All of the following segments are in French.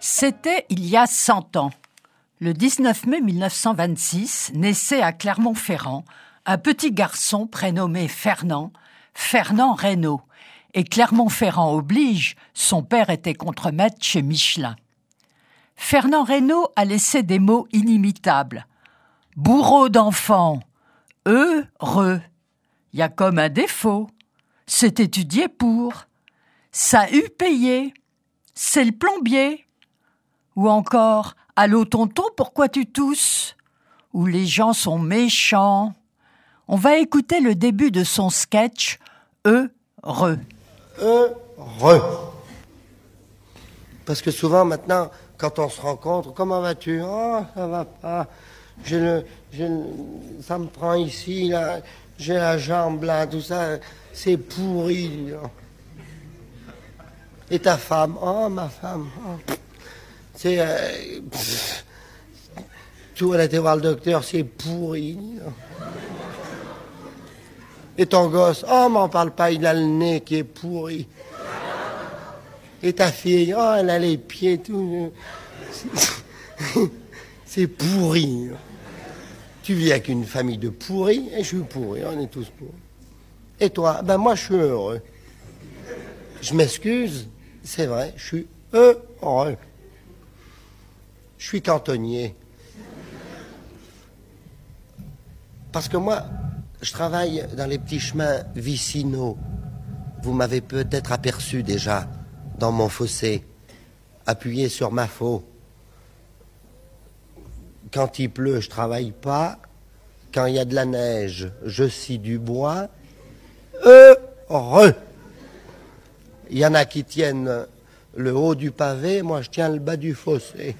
C'était il y a 100 ans. Le 19 mai 1926, naissait à Clermont-Ferrand un petit garçon prénommé Fernand Reynaud. Et Clermont-Ferrand oblige, son père était contremaître chez Michelin. Fernand Reynaud a laissé des mots inimitables. Bourreau d'enfant, heureux. Il y a comme un défaut. C'est étudié pour. Ça eut payé. C'est le plombier. Ou encore, allô tonton, pourquoi tu tousses? Ou les gens sont méchants. On va écouter le début de son sketch Heureux. Heureux. Parce que souvent maintenant, quand on se rencontre, comment vas-tu? Oh, ça va pas. Ça me prend ici, là. J'ai la jambe là, tout ça. C'est pourri. Là. Et ta femme? Oh, ma femme. Oh. C'est... tout, elle a été voir le docteur, c'est pourri. Là. Et ton gosse? Oh, m'en parle pas, il a le nez qui est pourri. Et ta fille? Oh, elle a les pieds, tout. C'est pourri. Tu vis avec une famille de pourris, et je suis pourri, on est tous pourris. Et toi? Ben moi, je suis heureux. Je m'excuse, c'est vrai, je suis heureux. Je suis cantonnier. Parce que moi, je travaille dans les petits chemins vicinaux. Vous m'avez peut-être aperçu déjà dans mon fossé, appuyé sur ma faux. Quand il pleut, je travaille pas. Quand il y a de la neige, je scie du bois. Heureux. Il y en a qui tiennent le haut du pavé, moi je tiens le bas du fossé.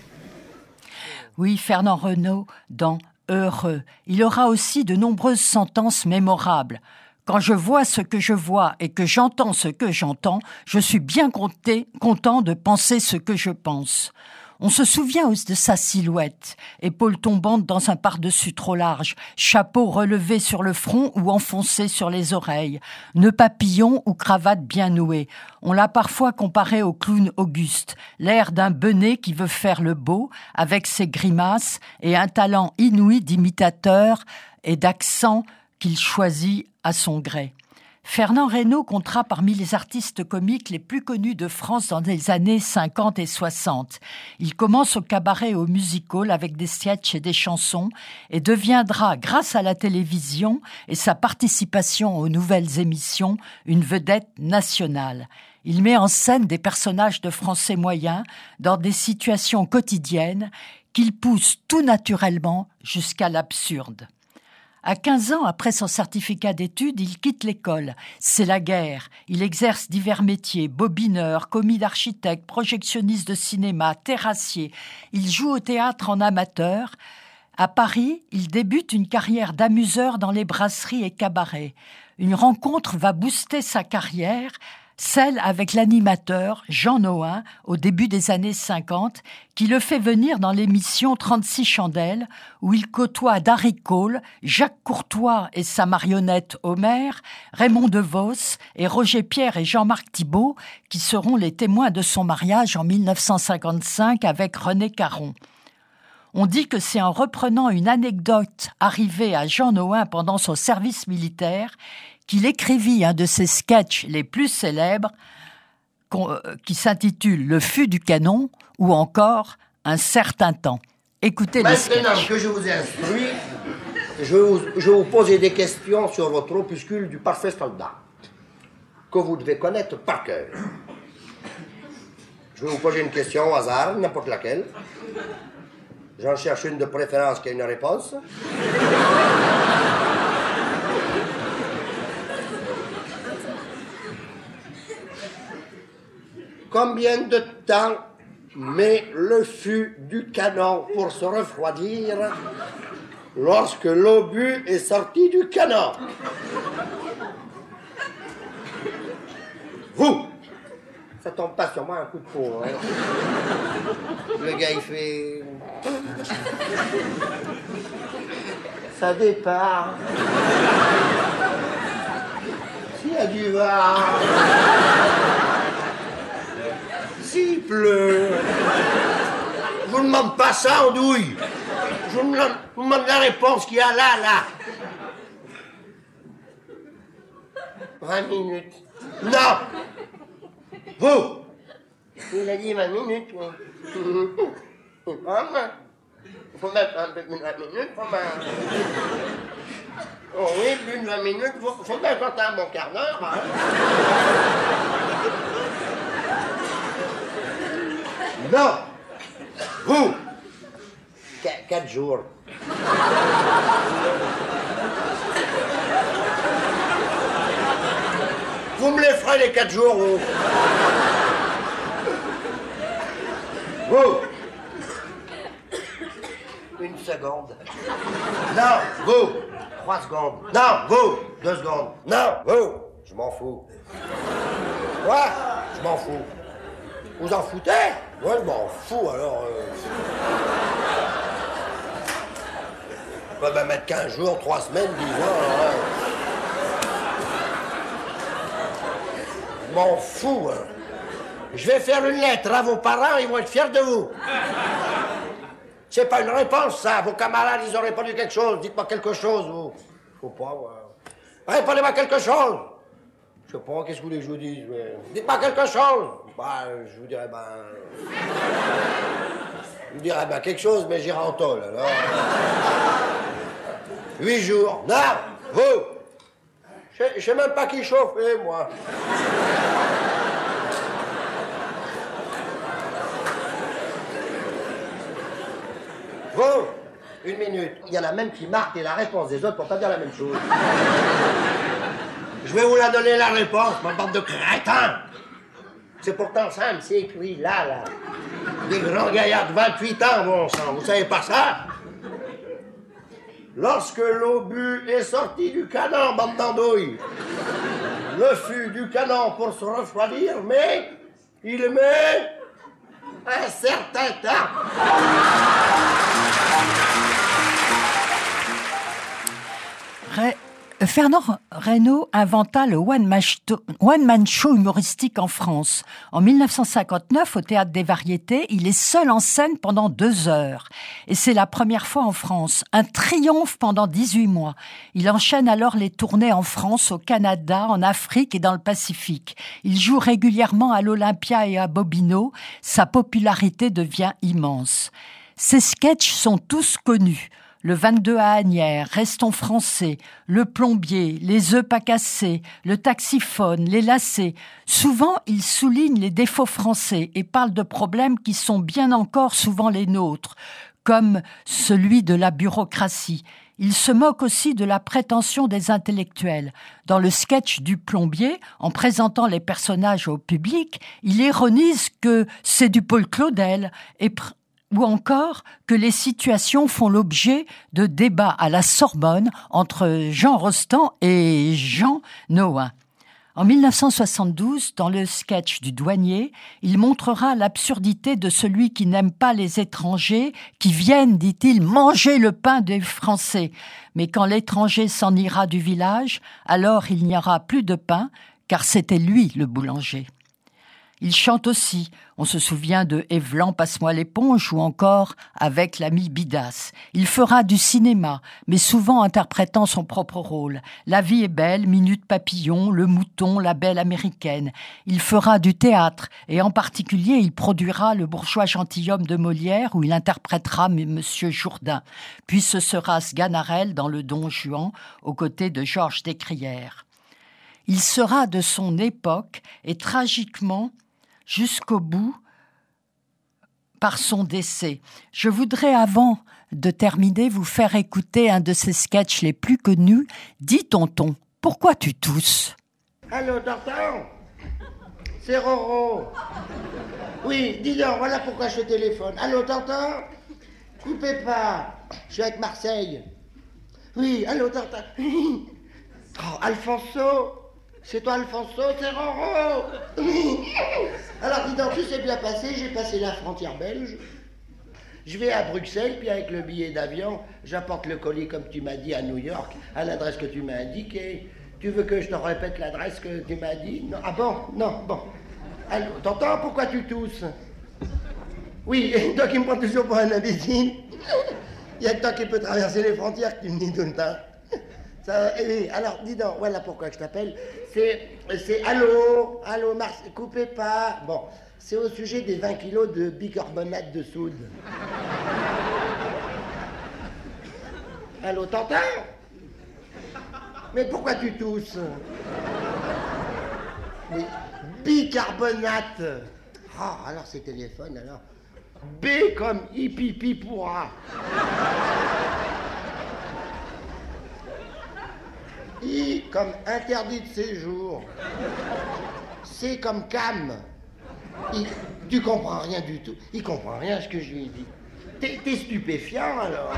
Oui, Fernand Reynaud dans Heureux. Il aura aussi de nombreuses sentences mémorables. Quand je vois ce que je vois et que j'entends ce que j'entends, je suis bien content de penser ce que je pense. On se souvient de sa silhouette, épaules tombantes dans un pardessus trop large, chapeau relevé sur le front ou enfoncé sur les oreilles, nœud papillon ou cravate bien nouée. On l'a parfois comparé au clown Auguste, l'air d'un benet qui veut faire le beau, avec ses grimaces et un talent inouï d'imitateur et d'accent qu'il choisit à son gré. Fernand Reynaud comptera parmi les artistes comiques les plus connus de France dans les années 50 et 60. Il commence au cabaret et au music-hall avec des sketchs et des chansons et deviendra, grâce à la télévision et sa participation aux nouvelles émissions, une vedette nationale. Il met en scène des personnages de Français moyens dans des situations quotidiennes qu'il pousse tout naturellement jusqu'à l'absurde. À 15 ans, après son certificat d'études, il quitte l'école. C'est la guerre. Il exerce divers métiers, bobineur, commis d'architecte, projectionniste de cinéma, terrassier. Il joue au théâtre en amateur. À Paris, il débute une carrière d'amuseur dans les brasseries et cabarets. Une rencontre va booster sa carrière, celle avec l'animateur Jean Nohain au début des années 50, qui le fait venir dans l'émission 36 chandelles, où il côtoie Darry Cole, Jacques Courtois et sa marionnette Homer, Raymond DeVos et Roger Pierre et Jean-Marc Thibault, qui seront les témoins de son mariage en 1955 avec René Caron. On dit que c'est en reprenant une anecdote arrivée à Jean Nohain pendant son service militaire qu'il écrivit un de ses sketchs les plus célèbres qui s'intitule « Le fût du canon » ou encore « Un certain temps ». Écoutez le sketch. Maintenant que je vous ai instruit, je vais vous poser des questions sur votre opuscule du parfait soldat, que vous devez connaître par cœur. Je vais vous poser une question au hasard, n'importe laquelle. J'en cherche une de préférence qui a une réponse. Combien de temps met le fût du canon pour se refroidir lorsque l'obus est sorti du canon? Vous! Ça tombe pas sur moi un coup de peau. Hein. Le gars, il fait... Ça départ. S'il y a du vent... S'il pleut... vous demande pas ça, Andouille. Je vous demande la réponse qu'il y a là. 20 minutes. Non. Vous. Il a dit 20 minutes, oui. Il faut mettre un peu plus de 20 minutes, Oh oui, plus de 20 minutes, faut bien compter un bon quart d'heure. Hein. Non. Vous. 4 jours. Vous me les ferez les 4 jours, vous. Vous. 1 seconde. Non, vous. 3 secondes. Non, vous. 2 secondes. Non, vous. Je m'en fous. Quoi? Je m'en fous. Vous en foutez? Ouais, je m'en fous, alors... On va mettre 15 jours, 3 semaines, 10 ans, alors... Je m'en fous, hein. Je vais faire une lettre à vos parents, ils vont être fiers de vous. C'est pas une réponse, ça. Vos camarades, ils ont répondu quelque chose. Dites-moi quelque chose, vous. Faut pas, ouais. Répondez-moi quelque chose. Je sais pas, qu'est-ce que vous voulez que je vous dise? Dites-moi quelque chose. Bah, je vous dirais, quelque chose, mais j'irai en tôle, alors. 8 jours. Non, vous. Je sais même pas qui chauffer, moi. Vous, 1 minute. Il y en a même qui marquent la réponse des autres pour pas dire la même chose. Je vais vous la donner, la réponse, ma bande de crétins. C'est pourtant simple, c'est écrit là. Des grands gaillards de 28 ans, bon sang. Vous savez pas ça? Lorsque l'obus est sorti du canon, bande d'andouilles, le fût du canon pour se refroidir, mais il met un certain temps. Fernand Reynaud inventa le one-man show humoristique en France. En 1959, au Théâtre des Variétés, il est seul en scène pendant 2 heures. Et c'est la première fois en France. Un triomphe pendant 18 mois. Il enchaîne alors les tournées en France, au Canada, en Afrique et dans le Pacifique. Il joue régulièrement à l'Olympia et à Bobino. Sa popularité devient immense. Ses sketchs sont tous connus. Le 22 à Asnières, Restons français, Le plombier, Les œufs pas cassés, Le taxiphone, Les lacets. Souvent, il souligne les défauts français et parle de problèmes qui sont bien encore souvent les nôtres, comme celui de la bureaucratie. Il se moque aussi de la prétention des intellectuels. Dans le sketch du plombier, en présentant les personnages au public, il ironise que c'est du Paul Claudel ou encore que les situations font l'objet de débats à la Sorbonne entre Jean Rostand et Jean Nouin. En 1972, dans le sketch du douanier, il montrera l'absurdité de celui qui n'aime pas les étrangers, qui viennent, dit-il, manger le pain des Français. Mais quand l'étranger s'en ira du village, alors il n'y aura plus de pain, car c'était lui le boulanger. Il chante aussi, on se souvient de Évlan, passe-moi l'éponge, ou encore avec l'ami Bidas. Il fera du cinéma, mais souvent interprétant son propre rôle. La vie est belle, Minute Papillon, Le Mouton, La Belle Américaine. Il fera du théâtre, et en particulier, il produira Le bourgeois gentilhomme de Molière, où il interprétera Monsieur Jourdain. Puis ce sera Sganarelle dans Le Don Juan, aux côtés de Georges Descrières. Il sera de son époque, et tragiquement, jusqu'au bout, par son décès. Je voudrais, avant de terminer, vous faire écouter un de ses sketchs les plus connus. Dis, tonton, pourquoi tu tousses? Allô, tonton? C'est Roro. Oui, dis donc, voilà pourquoi je téléphone. Allô, tonton? Coupez pas, je suis avec Marseille. Oui, allô, tonton? Oh, Alfonso? C'est toi, Alfonso? C'est Roro? Alors, dis donc, tout s'est bien passé. J'ai passé la frontière belge. Je vais à Bruxelles, puis avec le billet d'avion, j'apporte le colis, comme tu m'as dit, à New York, à l'adresse que tu m'as indiquée. Tu veux que je te répète l'adresse que tu m'as dit? Non. Ah bon? Non, bon. Alors, t'entends pourquoi tu tousses? Oui, et toi qui me prends toujours pour un imbécile. Il y a que toi qui peux traverser les frontières que tu me dis tout le temps. Ça, oui, alors, dis donc, voilà pourquoi je t'appelle. C'est allô, Mars, coupez pas. Bon, c'est au sujet des 20 kilos de bicarbonate de soude. Allô, t'entends? Mais pourquoi tu tousses? Mais bicarbonate. Ah, alors c'est téléphone, alors. B comme hippie pourra. I comme interdit de séjour. C comme cam. Tu comprends rien du tout. Il comprend rien à ce que je lui dis. T'es stupéfiant alors.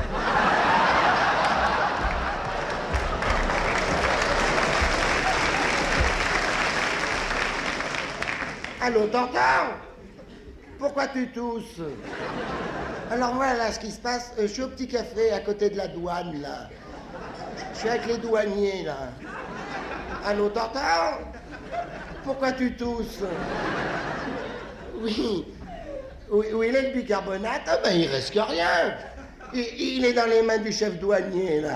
Allô, t'entends? Pourquoi tu tousses? Alors voilà ce qui se passe. Je suis au petit café à côté de la douane, là. Je suis avec les douaniers, là. Allô, t'entends? Pourquoi tu tousses? Oui. Où il est le bicarbonate? Ah ben, il risque rien. Il est dans les mains du chef douanier, là.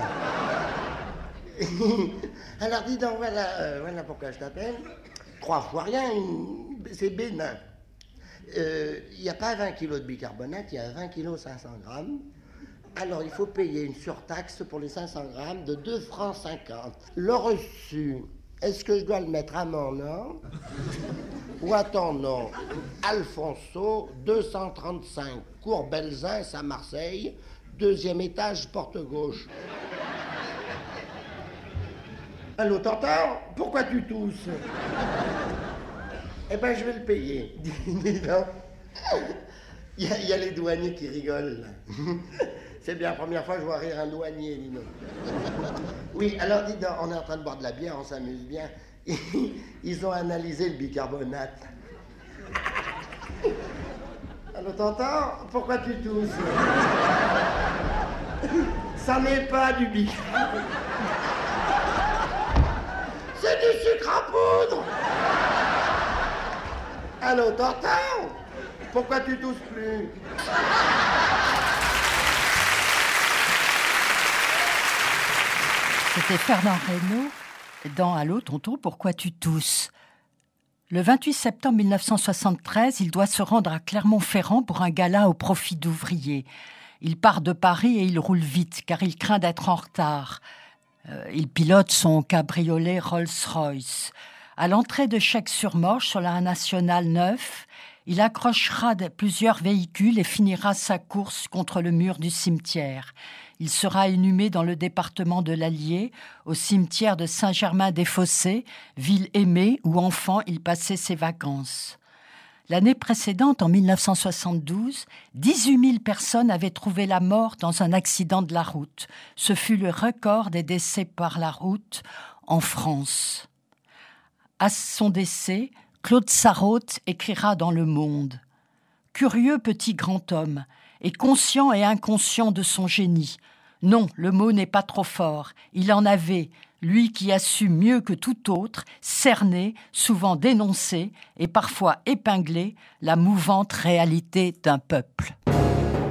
Alors, dis donc, voilà pourquoi je t'appelle. 3 fois rien, c'est bénin. Il n'y a pas 20 kilos de bicarbonate, il y a 20 kilos 500 grammes. Alors, il faut payer une surtaxe pour les 500 grammes de 2 francs 50. Le reçu, est-ce que je dois le mettre à mon nom ou à ton nom? Alfonso, 235, cours Belzins à Marseille, 2e étage, porte gauche. Allô, t'entends? Pourquoi tu tousses? Eh ben, je vais le payer. Dis donc. Il y a les douaniers qui rigolent, là. C'est bien la première fois que je vois rire un douanier, dis donc. Oui, alors dis donc, on est en train de boire de la bière, on s'amuse bien. Ils ont analysé le bicarbonate. Allô, t'entends? Pourquoi tu tousses? Ça n'est pas du bicarbonate. C'est du sucre à poudre. Allô, t'entends? Pourquoi tu tousses plus? C'était Fernand Reynaud dans Allô, tonton, pourquoi tu tousses? Le 28 septembre 1973, il doit se rendre à Clermont-Ferrand pour un gala au profit d'ouvriers. Il part de Paris et il roule vite, car il craint d'être en retard. Il pilote son cabriolet Rolls-Royce. À l'entrée de Checques-sur-Morge, sur la nationale 9, il accrochera plusieurs véhicules et finira sa course contre le mur du cimetière. Il sera inhumé dans le département de l'Allier, au cimetière de Saint-Germain-des-Fossés, ville aimée où enfant il passait ses vacances. L'année précédente, en 1972, 18 000 personnes avaient trouvé la mort dans un accident de la route. Ce fut le record des décès par la route en France. À son décès, Claude Sarraute écrira dans Le Monde « Curieux petit grand homme, et conscient et inconscient de son génie. Non, le mot n'est pas trop fort. Il en avait, lui qui a su mieux que tout autre, cerner, souvent dénoncer et parfois épingler la mouvante réalité d'un peuple. »